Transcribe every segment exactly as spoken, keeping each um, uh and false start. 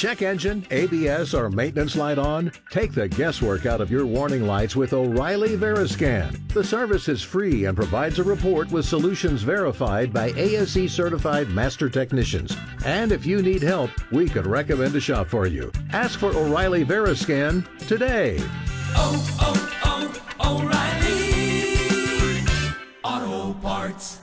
check engine, A B S, or maintenance light on? Take the guesswork out of your warning lights with O'Reilly Veriscan. The service is free and provides a report with solutions verified by A S E certified master technicians. And if you need help, we could recommend a shop for you. Ask for O'Reilly Veriscan today. Oh, oh, oh, O'Reilly Auto Parts.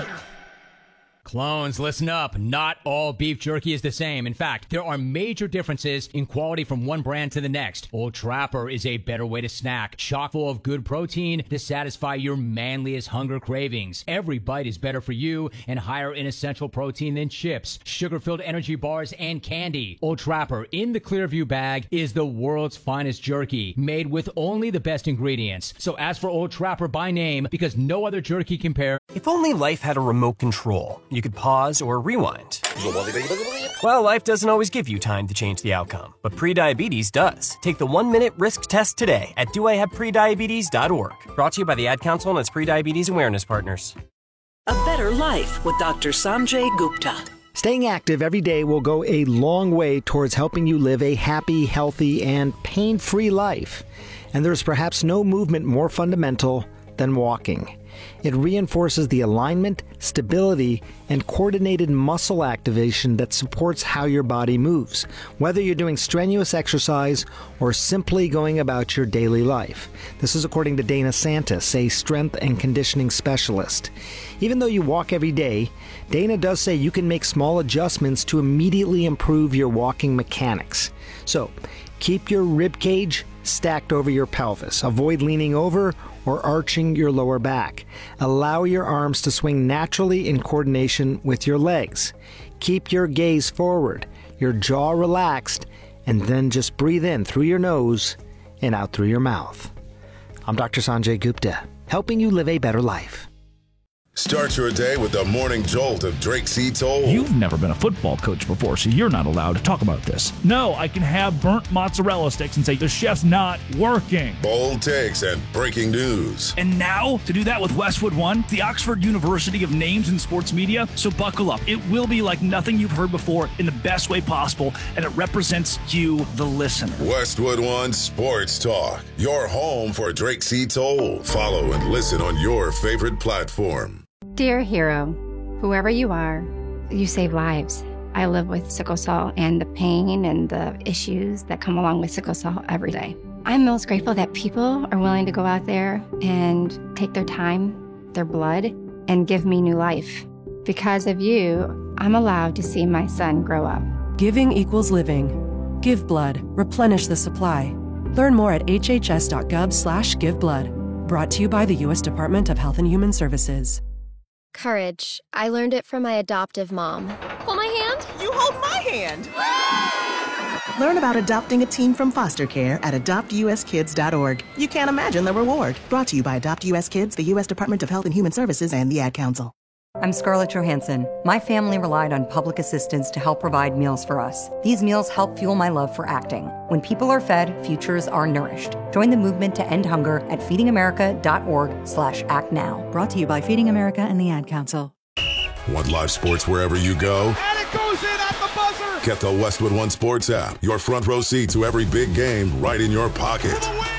Clones, listen up. Not all beef jerky is the same. In fact, there are major differences in quality from one brand to the next. Old Trapper is a better way to snack, chock full of good protein to satisfy your manliest hunger cravings. Every bite is better for you and higher in essential protein than chips, sugar-filled energy bars, and candy. Old Trapper in the Clearview bag is the world's finest jerky, made with only the best ingredients. So ask for Old Trapper by name because no other jerky compares. If only life had a remote control, you could pause or rewind. Well, life doesn't always give you time to change the outcome, but prediabetes does. Take the one-minute risk test today at do I have prediabetes dot org. Brought to you by the Ad Council and its prediabetes awareness partners. A better life with Doctor Sanjay Gupta. Staying active every day will go a long way towards helping you live a happy, healthy, and pain-free life. And there's perhaps no movement more fundamental than walking. It reinforces the alignment, stability, and coordinated muscle activation that supports how your body moves, whether you're doing strenuous exercise or simply going about your daily life. This is according to Dana Santis, a strength and conditioning specialist. Even though you walk every day, Dana does say you can make small adjustments to immediately improve your walking mechanics. So, keep your rib cage stacked over your pelvis. Avoid leaning over or arching your lower back. Allow your arms to swing naturally in coordination with your legs. Keep your gaze forward, your jaw relaxed, and then just breathe in through your nose and out through your mouth. I'm Doctor Sanjay Gupta, helping you live a better life. Start your day with the morning jolt of Drake C. Toll. You've never been a football coach before, so you're not allowed to talk about this. No, I can have burnt mozzarella sticks and say the chef's not working. Bold takes and breaking news. And now, to do that with Westwood One, the Oxford University of Names in Sports Media. So buckle up. It will be like nothing you've heard before in the best way possible, and it represents you, the listener. Westwood One Sports Talk, your home for Drake C. Toll. Follow and listen on your favorite platform. Dear hero, whoever you are, you save lives. I live with sickle cell and the pain and the issues that come along with sickle cell every day. I'm most grateful that people are willing to go out there and take their time, their blood, and give me new life. Because of you, I'm allowed to see my son grow up. Giving equals living. Give blood. Replenish the supply. Learn more at hhs.gov slash give blood. Brought to you by the U S Department of Health and Human Services. Courage. I learned it from my adoptive mom. Hold my hand. You hold my hand. Learn about adopting a teen from foster care at adopt u s kids dot org. You can't imagine the reward. Brought to you by Adopt U S Kids, the U S Department of Health and Human Services, and the Ad Council. I'm Scarlett Johansson. My family relied on public assistance to help provide meals for us. These meals help fuel my love for acting. When people are fed, futures are nourished. Join the movement to end hunger at feeding america dot org slash act now. Brought to you by Feeding America and the Ad Council. Want live sports wherever you go? And it goes in at the buzzer! Get the Westwood One Sports app. Your front row seat to every big game right in your pocket.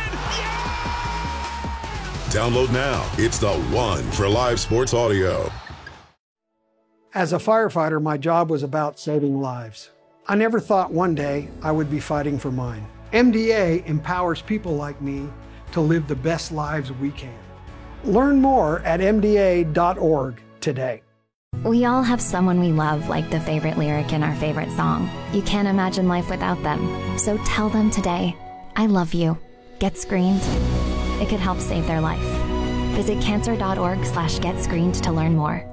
Download now. It's the one for live sports audio. As a firefighter, my job was about saving lives. I never thought one day I would be fighting for mine. M D A empowers people like me to live the best lives we can. Learn more at m d a dot org today. We all have someone we love, like the favorite lyric in our favorite song. You can't imagine life without them. So tell them today, I love you. Get screened. It could help save their life. Visit cancer dot org slash get screened to learn more.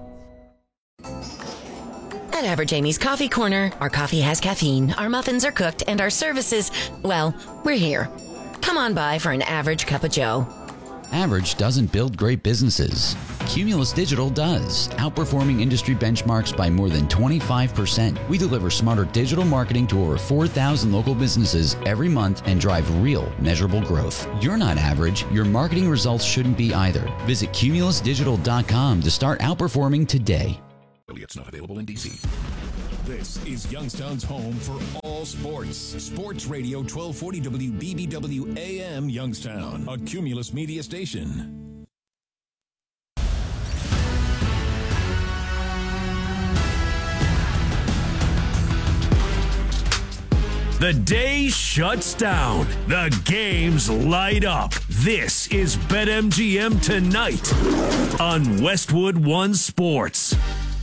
At Average Amy's Coffee Corner, our coffee has caffeine, our muffins are cooked, and our services, well, we're here. Come on by for an average cup of joe. Average doesn't build great businesses. Cumulus Digital does, outperforming industry benchmarks by more than twenty-five percent. We deliver smarter digital marketing to over four thousand local businesses every month and drive real, measurable growth. You're not average. Your marketing results shouldn't be either. Visit cumulus digital dot com to start outperforming today. Affiliates not available in D C. This is Youngstown's home for all sports. Sports Radio twelve forty W B B W A M Youngstown, a Cumulus media station. The day shuts down. The games light up. This is BetMGM Tonight on Westwood One Sports.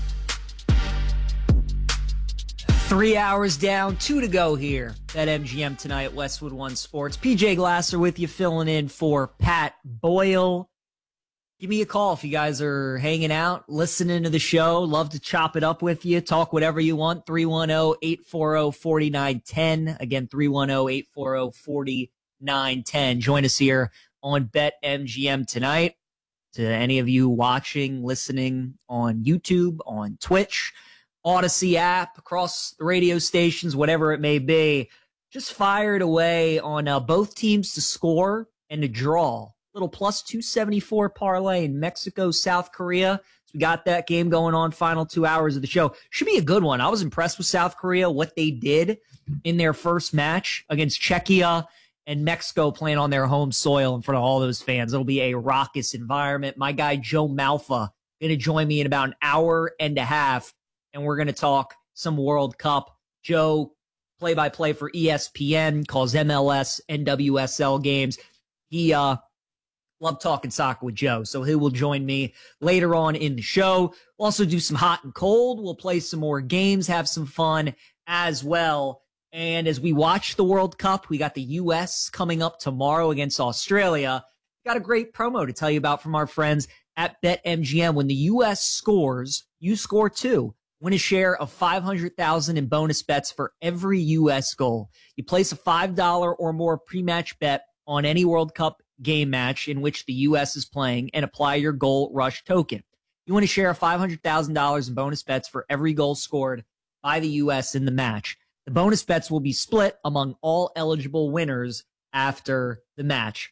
Three hours down, two to go here. BetMGM Tonight, Westwood One Sports. P J Glasser with you, filling in for Pat Boyle. Give me a call if you guys are hanging out, listening to the show. Love to chop it up with you. Talk whatever you want. three one zero, eight four zero, four nine one zero. Again, three one zero, eight four zero, four nine one zero. Join us here on BetMGM Tonight. To any of you watching, listening on YouTube, on Twitch, Odyssey app, across the radio stations, whatever it may be, just fire it away on uh, both teams to score and to draw. Little plus two seventy-four parlay in Mexico, South Korea. So we got that game going on, final two hours of the show. Should be a good one. I was impressed with South Korea, what they did in their first match against Czechia and Mexico, playing on their home soil in front of all those fans. It'll be a raucous environment. My guy Joe Malfa going to join me in about an hour and a half, and we're going to talk some World Cup. Joe, play-by-play for E S P N, calls M L S, N W S L games. He, uh, Love talking soccer with Joe, so he will join me later on in the show. We'll also do some hot and cold. We'll play some more games, have some fun as well. And as we watch the World Cup, we got the U S coming up tomorrow against Australia. Got a great promo to tell you about from our friends at BetMGM. When the U S scores, you score too. Win a share of five hundred thousand dollars in bonus bets for every U S goal. You place a five dollars or more pre-match bet on any World Cup game match in which the U S is playing and apply your goal rush token. You want to share five hundred thousand dollars in bonus bets for every goal scored by the U S in the match. The bonus bets will be split among all eligible winners after the match.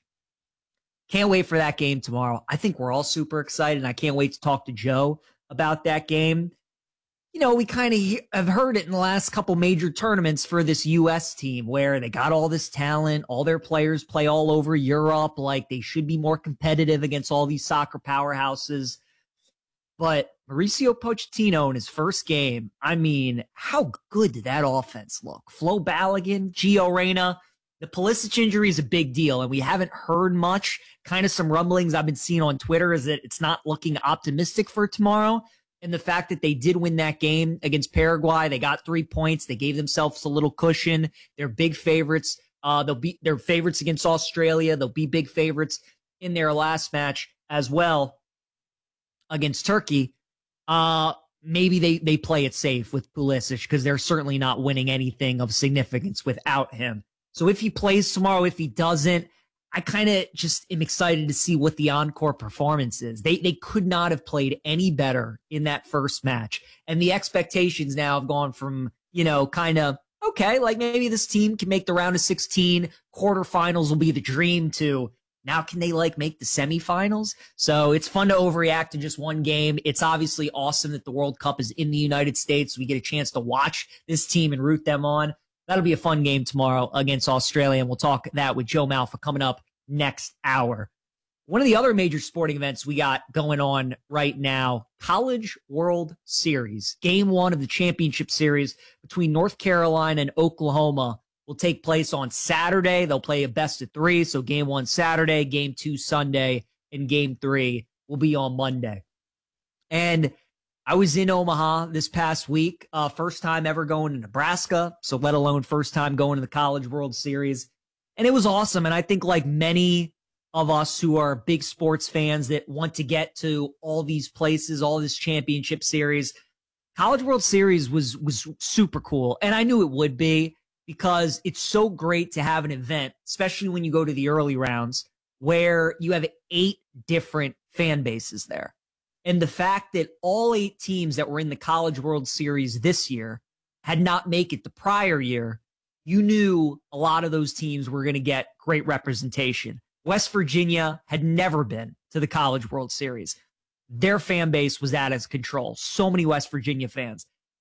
Can't wait for that game tomorrow. I think we're all super excited, and I can't wait to talk to Joe about that game. You know, we kind of have heard it in the last couple major tournaments for this U S team where they got all this talent, all their players play all over Europe, like they should be more competitive against all these soccer powerhouses. But Mauricio Pochettino in his first game, I mean, how good did that offense look? Flo Balogun, Gio Reyna. The Pulisic injury is a big deal, and we haven't heard much. Kind of some rumblings I've been seeing on Twitter is that it's not looking optimistic for tomorrow. And the fact that they did win that game against Paraguay, they got three points. They gave themselves a little cushion. They're big favorites. Uh, they'll be they're favorites against Australia. They'll be big favorites in their last match as well against Turkey. Uh, maybe they, they play it safe with Pulisic because they're certainly not winning anything of significance without him. So if he plays tomorrow, if he doesn't, I kind of just am excited to see what the encore performance is. They they could not have played any better in that first match. And the expectations now have gone from, you know, kind of, okay, like maybe this team can make the round of sixteen, quarterfinals will be the dream, to now can they like make the semifinals? So it's fun to overreact to just one game. It's obviously awesome that the World Cup is in the United States. We get a chance to watch this team and root them on. That'll be a fun game tomorrow against Australia, and we'll talk that with Joe Malfa coming up next hour. One of the other major sporting events we got going on right now, College World Series. Game one of the championship series between North Carolina and Oklahoma will take place on Saturday. They'll play a best of three, so game one Saturday, game two Sunday, and game three will be on Monday. And I was in Omaha this past week, uh, first time ever going to Nebraska, so let alone first time going to the College World Series. And it was awesome. And I think like many of us who are big sports fans that want to get to all these places, all this championship series, College World Series was, was super cool. And I knew it would be because it's so great to have an event, especially when you go to the early rounds, where you have eight different fan bases there. And the fact that all eight teams that were in the College World Series this year had not made it the prior year, you knew a lot of those teams were going to get great representation. West Virginia had never been to the College World Series. Their fan base was out of control. So many West Virginia fans.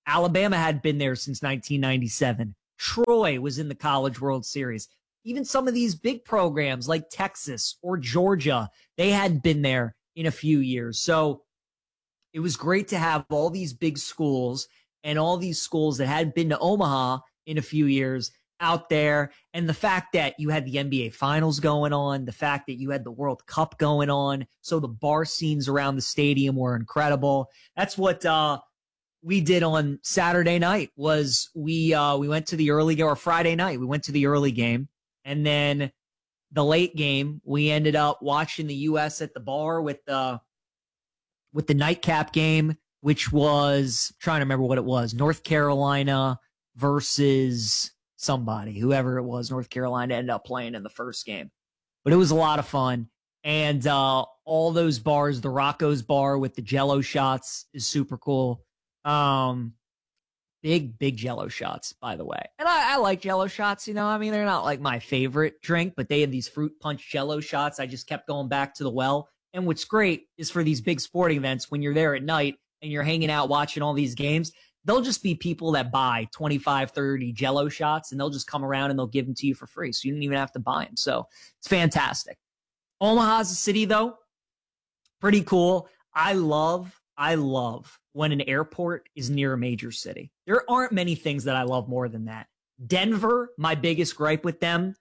Alabama had been there since nineteen ninety-seven. Troy was in the College World Series. Even some of these big programs like Texas or Georgia, they hadn't been there in a few years. So it was great to have all these big schools and all these schools that hadn't been to Omaha in a few years out there. And the fact that you had the N B A Finals going on, the fact that you had the World Cup going on. So the bar scenes around the stadium were incredible. That's what uh, we did on Saturday night was we uh, we went to the early game, or Friday night, we went to the early game. And then the late game, we ended up watching the U S at the bar with the, with the nightcap game, which was, I'm trying to remember what it was, North Carolina versus somebody, whoever it was. North Carolina ended up playing in the first game. But it was a lot of fun. And uh, all those bars, the Rocco's bar with the Jell-O shots is super cool. Um, big, big Jell-O shots, by the way. And I, I like Jell-O shots, you know. I mean, they're not like my favorite drink, but they have these fruit punch Jell-O shots. I just kept going back to the well. And what's great is for these big sporting events, when you're there at night and you're hanging out watching all these games, there'll just be people that buy twenty-five, thirty Jell-O shots, and they'll just come around and they'll give them to you for free. So you don't even have to buy them. So it's fantastic. Omaha's a city, though. Pretty cool. I love, I love when an airport is near a major city. There aren't many things that I love more than that. Denver, my biggest gripe with them,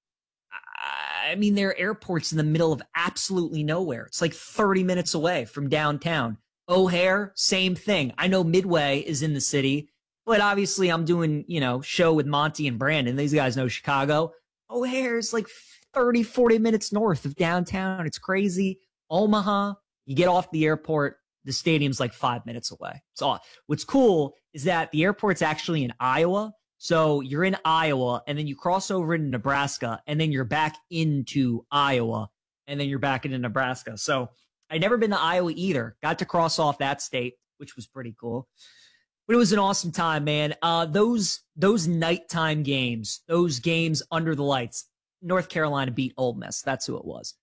I mean, their airport's in the middle of absolutely nowhere. It's like thirty minutes away from downtown. O'Hare, same thing. I know Midway is in the city, but obviously I'm doing, you know, show with Monty and Brandon. These guys know Chicago. O'Hare is like thirty, forty minutes north of downtown. It's crazy. Omaha, you get off the airport, the stadium's like five minutes away. So what's cool is that the airport's actually in Iowa. So you're in Iowa, and then you cross over into Nebraska, and then you're back into Iowa, and then you're back into Nebraska. So I'd never been to Iowa either. Got to cross off that state, which was pretty cool. But it was an awesome time, man. Uh, those those nighttime games, those games under the lights, North Carolina beat Ole Miss. That's who it was.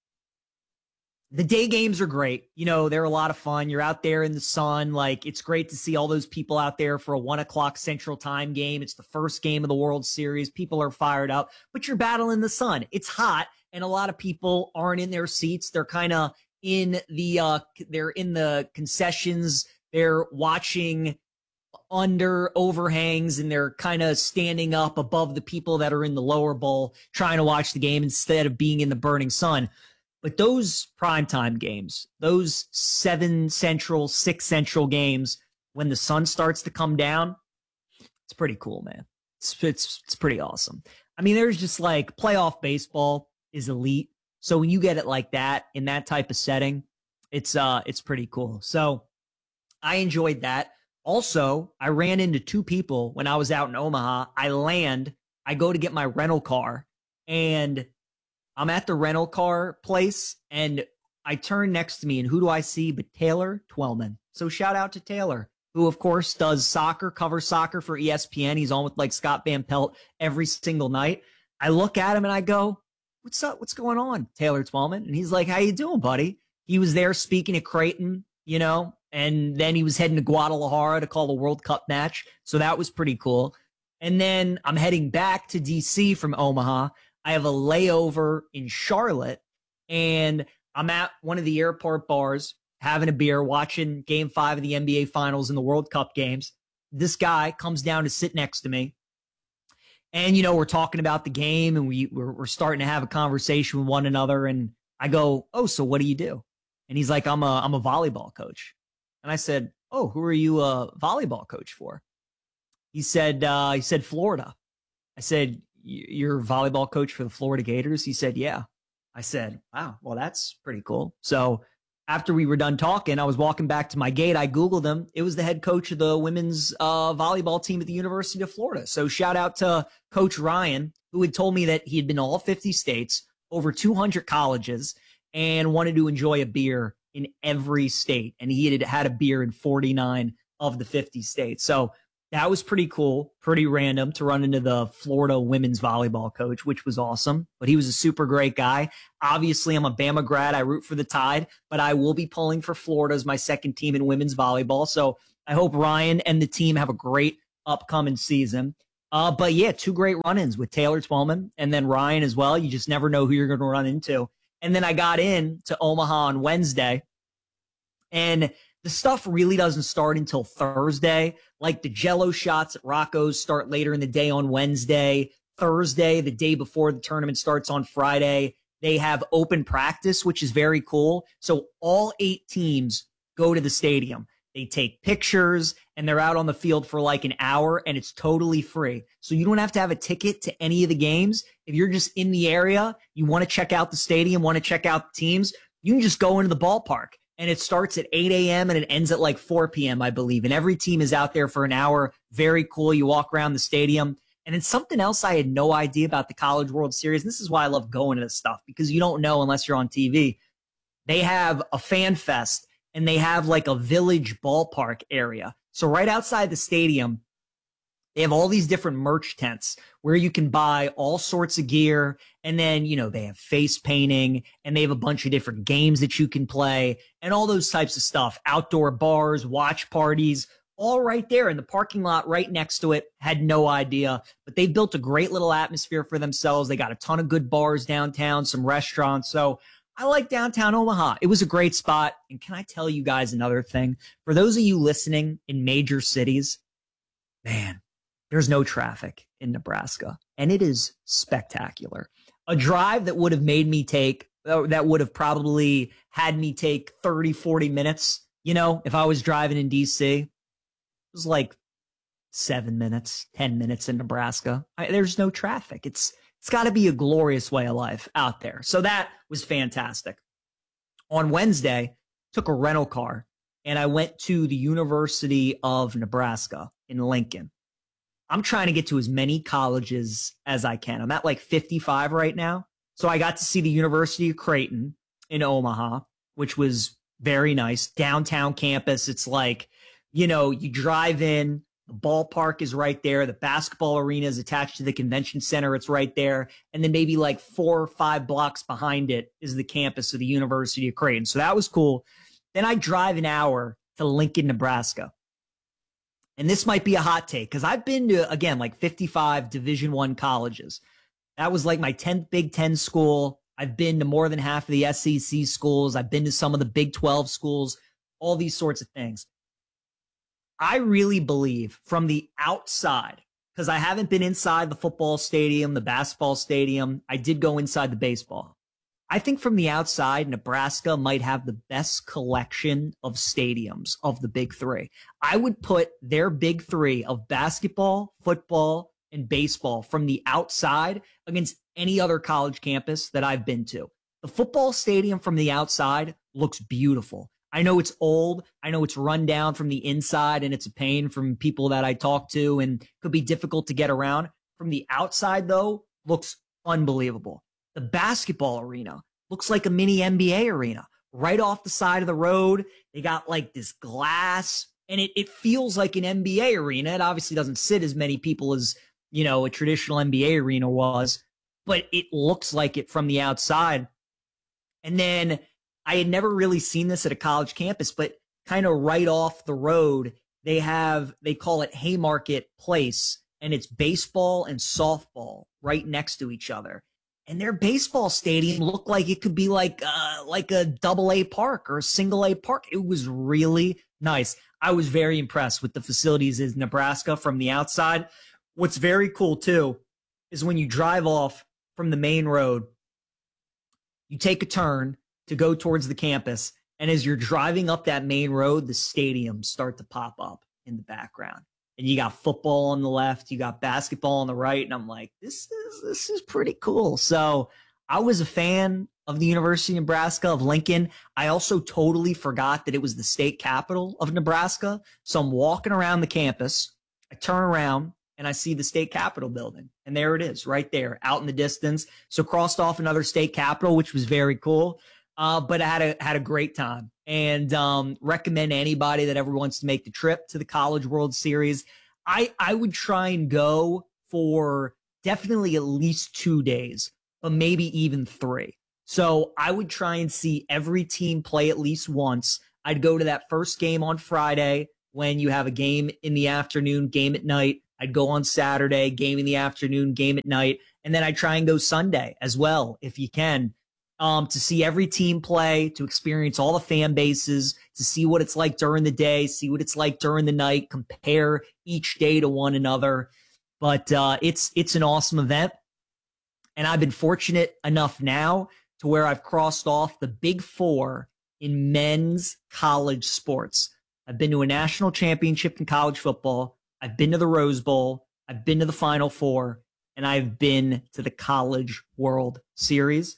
The day games are great. You know, they're a lot of fun. You're out there in the sun. Like, it's great to see all those people out there for a one o'clock Central Time game. It's the first game of the World Series. People are fired up, but you're battling the sun. It's hot, and a lot of people aren't in their seats. They're kind of in the, uh, they're in the concessions. They're watching under overhangs, and they're kind of standing up above the people that are in the lower bowl trying to watch the game instead of being in the burning sun. But those primetime games, those seven central, six central games, when the sun starts to come down, it's pretty cool, man. It's, it's, it's pretty awesome. I mean, there's just like playoff baseball is elite. So when you get it like that in that type of setting, it's, uh, it's pretty cool. So I enjoyed that. Also, I ran into two people when I was out in Omaha. I land, I go to get my rental car, and I'm at the rental car place, and I turn next to me, and who do I see but Taylor Twellman? So shout out to Taylor, who, of course, does soccer, covers soccer for E S P N. He's on with, like, Scott Van Pelt every single night. I look at him, and I go, what's up? What's going on, Taylor Twellman? And he's like, how you doing, buddy? He was there speaking at Creighton, you know, and then he was heading to Guadalajara to call the World Cup match. So that was pretty cool. And then I'm heading back to D C from Omaha. I have a layover in Charlotte, and I'm at one of the airport bars having a beer, watching game five of the N B A Finals and the World Cup games. This guy comes down to sit next to me, and, you know, we're talking about the game, and we, we're, we're starting to have a conversation with one another, and I go, oh, so what do you do? And he's like, I'm a, I'm a volleyball coach. And I said, oh, who are you a volleyball coach for? He said, uh, he said, Florida. I said, you're a volleyball coach for the Florida Gators? He said, yeah. I said, wow, well, that's pretty cool. So after we were done talking, I was walking back to my gate. I Googled him. It was the head coach of the women's uh, volleyball team at the University of Florida. So shout out to Coach Ryan, who had told me that he had been to all fifty states, over two hundred colleges, and wanted to enjoy a beer in every state. And he had had a beer in forty-nine of the fifty states. So that was pretty cool, pretty random to run into the Florida women's volleyball coach, which was awesome. But he was a super great guy. Obviously, I'm a Bama grad. I root for the Tide, but I will be pulling for Florida as my second team in women's volleyball. So I hope Ryan and the team have a great upcoming season. Uh, but yeah, two great run-ins with Taylor Twellman and then Ryan as well. You just never know who you're going to run into. And then I got in to Omaha on Wednesday, and the stuff really doesn't start until Thursday. Like the Jello shots at Rocco's start later in the day on Wednesday. Thursday, the day before the tournament starts on Friday, they have open practice, which is very cool. So all eight teams go to the stadium. They take pictures and they're out on the field for like an hour, and it's totally free. So you don't have to have a ticket to any of the games. If you're just in the area, you want to check out the stadium, want to check out the teams, you can just go into the ballpark. And it starts at eight a.m. and it ends at like four p.m., I believe. And every team is out there for an hour. Very cool. You walk around the stadium. And it's something else I had no idea about the College World Series. And this is why I love going to this stuff, because you don't know unless you're on T V. They have a fan fest, and they have like a village ballpark area. So right outside the stadium, they have all these different merch tents where you can buy all sorts of gear. And then, you know, they have face painting, and they have a bunch of different games that you can play and all those types of stuff. Outdoor bars, watch parties, all right there in the parking lot right next to it. Had no idea, but they built a great little atmosphere for themselves. They got a ton of good bars downtown, some restaurants. So I like downtown Omaha. It was a great spot. And can I tell you guys another thing? For those of you listening in major cities, man, there's no traffic in Nebraska, and it is spectacular. A drive that would have made me take, that would have probably had me take thirty, forty minutes, you know, if I was driving in D C, it was like seven minutes, ten minutes in Nebraska. I, there's no traffic. It's It's got to be a glorious way of life out there. So that was fantastic. On Wednesday, took a rental car, and I went to the University of Nebraska in Lincoln. I'm trying to get to as many colleges as I can. I'm at like fifty-five right now. So I got to see the University of Creighton in Omaha, which was very nice. Downtown campus. It's like, you know, you drive in, the ballpark is right there. The basketball arena is attached to the convention center. It's right there. And then maybe like four or five blocks behind it is the campus of the University of Creighton. So that was cool. Then I drive an hour to Lincoln, Nebraska. And this might be a hot take, because I've been to, again, like fifty-five Division One colleges. That was like my tenth Big Ten school. I've been to more than half of the S E C schools. I've been to some of the Big twelve schools, all these sorts of things. I really believe from the outside, because I haven't been inside the football stadium, the basketball stadium. I did go inside the baseball. I think from the outside, Nebraska might have the best collection of stadiums of the big three. I would put their big three of basketball, football, and baseball from the outside against any other college campus that I've been to. The football stadium from the outside looks beautiful. I know it's old. I know it's run down from the inside, and it's a pain from people that I talk to and could be difficult to get around. From the outside, though, looks unbelievable. The basketball arena looks like a mini N B A arena right off the side of the road. They got like this glass, and it, it feels like an N B A arena. It obviously doesn't sit as many people as, you know, a traditional N B A arena was, but it looks like it from the outside. And then I had never really seen this at a college campus, but kind of right off the road, they have, they call it Haymarket Place, and it's baseball and softball right next to each other. And their baseball stadium looked like it could be like uh, like a double A park or a single A park. It was really nice. I was very impressed with the facilities in Nebraska from the outside. What's very cool, too, is when you drive off from the main road, you take a turn to go towards the campus. And as you're driving up that main road, the stadiums start to pop up in the background. And you got football on the left, you got basketball on the right. And I'm like, this is, this is pretty cool. So I was a fan of the University of Nebraska of Lincoln. I also totally forgot that it was the state capital of Nebraska. So I'm walking around the campus. I turn around and I see the state capitol building. And there it is right there out in the distance. So crossed off another state capitol, which was very cool. Uh, but I had a, had a great time, and um, recommend anybody that ever wants to make the trip to the College World Series. I, I would try and go for definitely at least two days, but maybe even three. So I would try and see every team play at least once. I'd go to that first game on Friday, when you have a game in the afternoon, game at night. I'd go on Saturday, game in the afternoon, game at night. And then I try and go Sunday as well, if you can, um, to see every team play, to experience all the fan bases, to see what it's like during the day, see what it's like during the night, compare each day to one another. But uh, it's it's an awesome event. And I've been fortunate enough now to where I've crossed off the big four in men's college sports. I've been to a national championship in college football. I've been to the Rose Bowl. I've been to the Final Four. And I've been to the College World Series.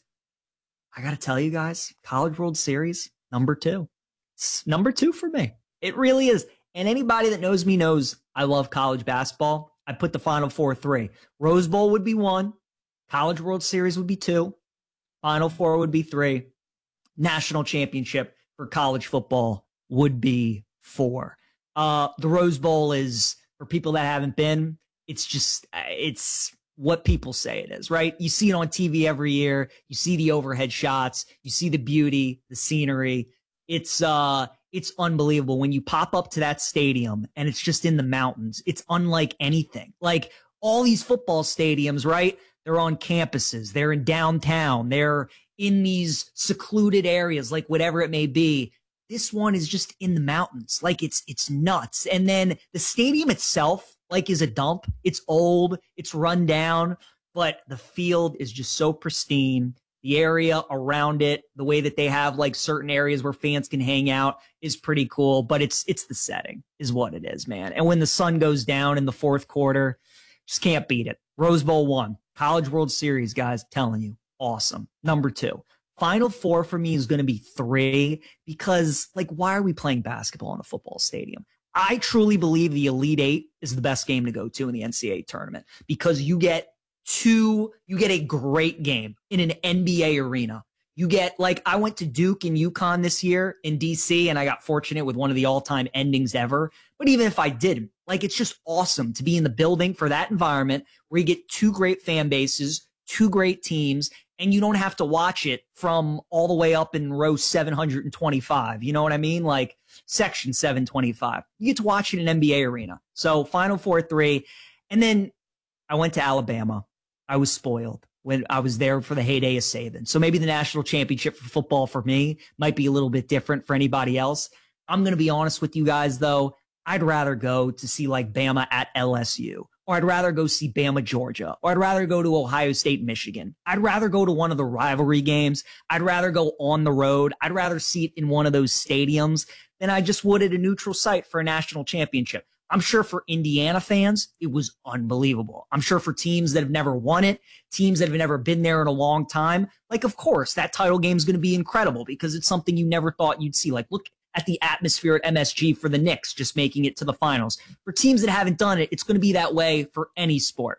I got to tell you guys, College World Series, number two. It's number two for me. It really is. And anybody that knows me knows I love college basketball. I put the Final Four three. Rose Bowl would be one. College World Series would be two. Final Four would be three. National championship for college football would be four. Uh, the Rose Bowl is, for people that haven't been, it's just, it's what people say it is, right? You see it on T V every year. You see the overhead shots. You see the beauty, the scenery. It's, uh, it's unbelievable when you pop up to that stadium and it's just in the mountains. It's unlike anything. Like all these football stadiums, right? They're on campuses. They're in downtown. They're in these secluded areas, like whatever it may be. This one is just in the mountains. Like it's, it's nuts. And then the stadium itself, like, is a dump. It's old. It's run down, but the field is just so pristine. The area around it, the way that they have like certain areas where fans can hang out is pretty cool, but it's, it's the setting is what it is, man. And when the sun goes down in the fourth quarter, just can't beat it. Rose Bowl one, College World Series, guys, I'm telling you, awesome. Number two, Final Four for me is going to be three because, like, why are we playing basketball in a football stadium? I truly believe the Elite Eight is the best game to go to in the N C double A tournament because you get two, you get a great game in an N B A arena. You get, like, I went to Duke and UConn this year in D C and I got fortunate with one of the all-time endings ever. But even if I didn't, like, it's just awesome to be in the building for that environment where you get two great fan bases, two great teams, and you don't have to watch it from all the way up in row seven hundred twenty-five. You know what I mean? Like section seven twenty-five. You get to watch it in an N B A arena. So Final Four three. And then I went to Alabama. I was spoiled when I was there for the heyday of Saban. So maybe the national championship for football for me might be a little bit different for anybody else. I'm going to be honest with you guys, though. I'd rather go to see like Bama at L S U. Or I'd rather go see Bama, Georgia. Or I'd rather go to Ohio State, Michigan. I'd rather go to one of the rivalry games. I'd rather go on the road. I'd rather see it in one of those stadiums than I just would at a neutral site for a national championship. I'm sure for Indiana fans, it was unbelievable. I'm sure for teams that have never won it, teams that have never been there in a long time, like, of course, that title game is going to be incredible because it's something you never thought you'd see. Like, look at the atmosphere at M S G for the Knicks just making it to the finals. For teams that haven't done it, it's going to be that way for any sport.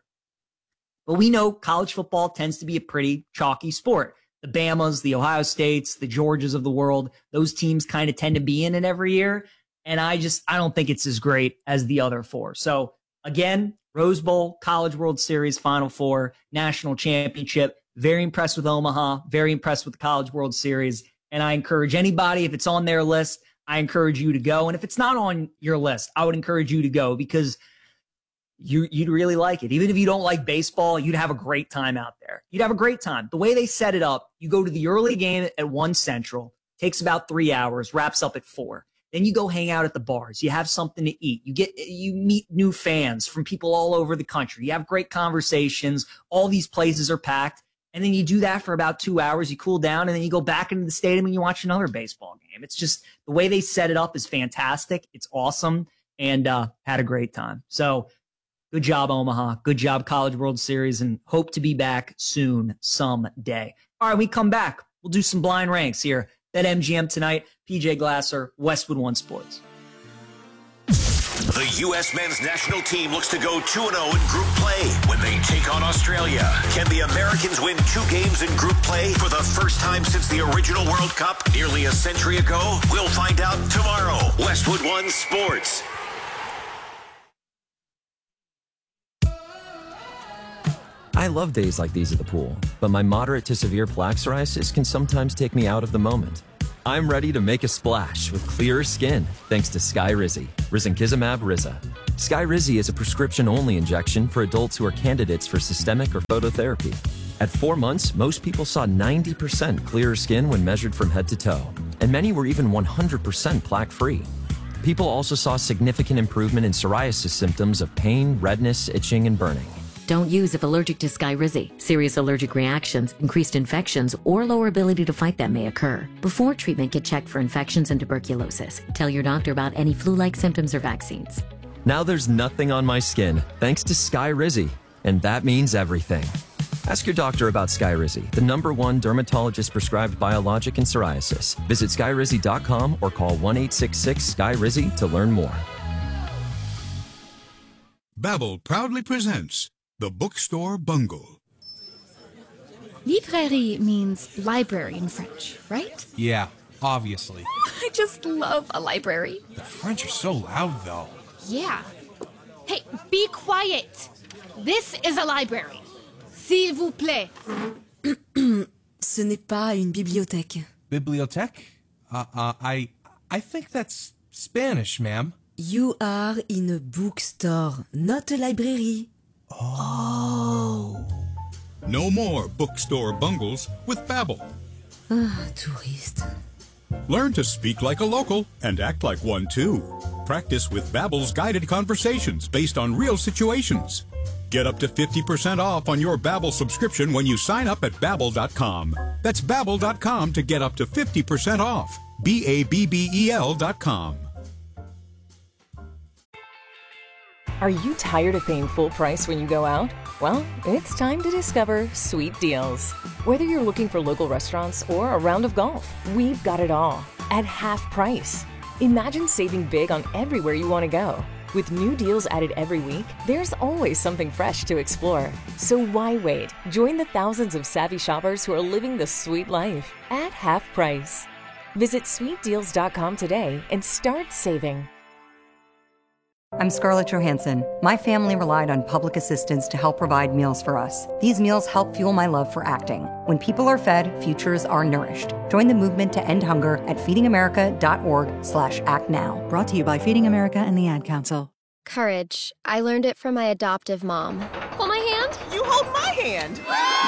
But we know college football tends to be a pretty chalky sport. The Bamas, the Ohio States, the Georgias of the world, those teams kind of tend to be in it every year. And I just, I don't think it's as great as the other four. So again, Rose Bowl, College World Series, Final Four, National Championship. Very impressed with Omaha. Very impressed with the College World Series. And I encourage anybody, if it's on their list, I encourage you to go. And if it's not on your list, I would encourage you to go because you, you'd really like it. Even if you don't like baseball, you'd have a great time out there. You'd have a great time. The way they set it up, you go to the early game at one Central, takes about three hours, wraps up at four. Then you go hang out at the bars. You have something to eat. You get, you meet new fans from people all over the country. You have great conversations. All these places are packed. And then you do that for about two hours. You cool down, and then you go back into the stadium and you watch another baseball game. It's just the way they set it up is fantastic. It's awesome, and uh, had a great time. So good job, Omaha. Good job, College World Series, and hope to be back soon someday. All right, we come back. We'll do some blind ranks here. BetMGM tonight. P J Glasser, Westwood One Sports. The U S men's national team looks to go two and oh in group play when they take on Australia. Can the Americans win two games in group play for the first time since the original World Cup nearly a century ago? We'll find out tomorrow. Westwood One Sports. I love days like these at the pool, but my moderate to severe plaque psoriasis can sometimes take me out of the moment. I'm ready to make a splash with clearer skin thanks to Skyrizi, risankizumab Riza. Skyrizi is a prescription-only injection for adults who are candidates for systemic or phototherapy. At four months, most people saw ninety percent clearer skin when measured from head to toe, and many were even one hundred percent plaque-free. People also saw significant improvement in psoriasis symptoms of pain, redness, itching, and burning. Don't use if allergic to Skyrizi. Serious allergic reactions, increased infections, or lower ability to fight them may occur. Before treatment, get checked for infections and tuberculosis. Tell your doctor about any flu-like symptoms or vaccines. Now there's nothing on my skin thanks to Skyrizi, and that means everything. Ask your doctor about Skyrizi, the number one dermatologist-prescribed biologic in psoriasis. Visit skyrizi dot com or call one eight six six Skyrizi to learn more. Babbel proudly presents The Bookstore Bungle. Librairie means library in French, right? Yeah, obviously. I just love a library. The French are so loud, though. Yeah. Hey, be quiet. This is a library. S'il vous plaît. Ce n'est pas une bibliothèque. Bibliothèque? Uh, uh, I, I think that's Spanish, ma'am. You are in a bookstore, not a library. Oh. No more bookstore bungles with Babbel. Ah, touriste. Learn to speak like a local and act like one too. Practice with Babbel's guided conversations based on real situations. Get up to fifty percent off on your Babbel subscription when you sign up at babbel dot com. That's babbel dot com to get up to fifty percent off. B A B B E L dot com. Are you tired of paying full price when you go out? Well, it's time to discover Sweet Deals. Whether you're looking for local restaurants or a round of golf, we've got it all at half price. Imagine saving big on everywhere you want to go. With new deals added every week, there's always something fresh to explore. So why wait? Join the thousands of savvy shoppers who are living the sweet life at half price. Visit sweet deals dot com today and start saving. I'm Scarlett Johansson. My family relied on public assistance to help provide meals for us. These meals help fuel my love for acting. When people are fed, futures are nourished. Join the movement to end hunger at feeding america dot org slash act now. Brought to you by Feeding America and the Ad Council. Courage. I learned it from my adoptive mom. Hold my hand. You hold my hand.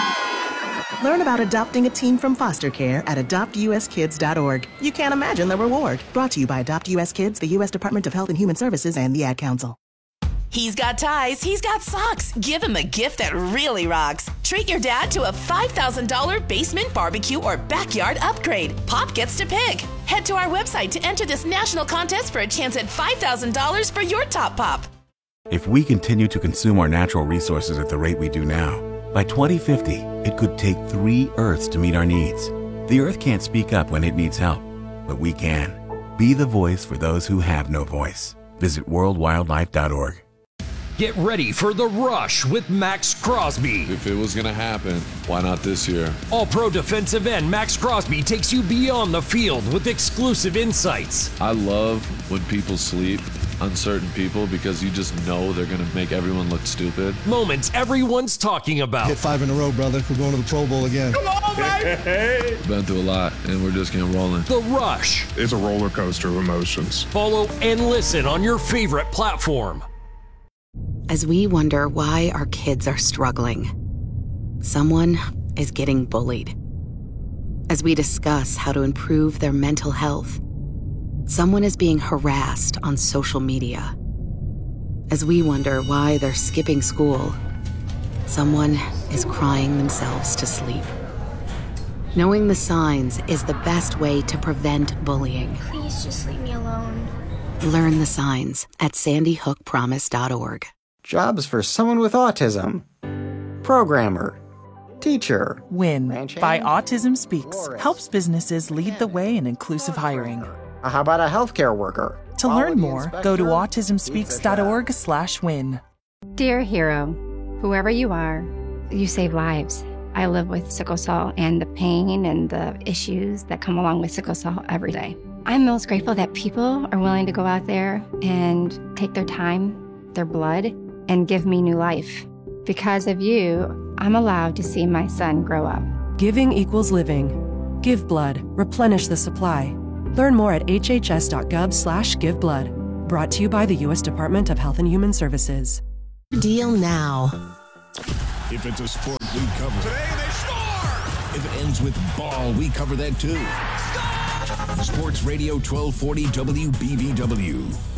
Learn about adopting a teen from foster care at adopt u s kids dot org. You can't imagine the reward. Brought to you by Adopt U S Kids, the U S Department of Health and Human Services, and the Ad Council. He's got ties, he's got socks. Give him a gift that really rocks. Treat your dad to a five thousand dollars basement, barbecue, or backyard upgrade. Pop gets to pick. Head to our website to enter this national contest for a chance at five thousand dollars for your top pop. If we continue to consume our natural resources at the rate we do now, by twenty fifty, it could take three Earths to meet our needs. The Earth can't speak up when it needs help, but we can. Be the voice for those who have no voice. Visit world wildlife dot org. Get ready for The Rush with Max Crosby. If it was going to happen, why not this year? All-Pro defensive end Max Crosby takes you beyond the field with exclusive insights. I love when people sleep on certain people because you just know they're going to make everyone look stupid. Moments everyone's talking about. Hit five in a row, brother. We're going to the Pro Bowl again. Come on, baby! Been through a lot, and we're just getting rolling. The Rush. It's a roller coaster of emotions. Follow and listen on your favorite platform. As we wonder why our kids are struggling, someone is getting bullied. As we discuss how to improve their mental health, someone is being harassed on social media. As we wonder why they're skipping school, someone is crying themselves to sleep. Knowing the signs is the best way to prevent bullying. Please just leave me alone. Learn the signs at sandy hook promise dot org. Jobs for someone with autism. Programmer. Teacher. WIN by Autism Speaks helps businesses lead the way in inclusive hiring. How about a healthcare worker? To learn more, go to autism speaks dot org slash win. Dear hero, whoever you are, you save lives. I live with sickle cell and the pain and the issues that come along with sickle cell every day. I'm most grateful that people are willing to go out there and take their time, their blood, and give me new life. Because of you, I'm allowed to see my son grow up. Giving equals living. Give blood. Replenish the supply. Learn more at hhs.gov slash giveblood. Brought to you by the U S Department of Health and Human Services. Deal now. If it's a sport, we cover. Today they score! If it ends with ball, we cover that too. Score! Sports Radio twelve forty W B B W.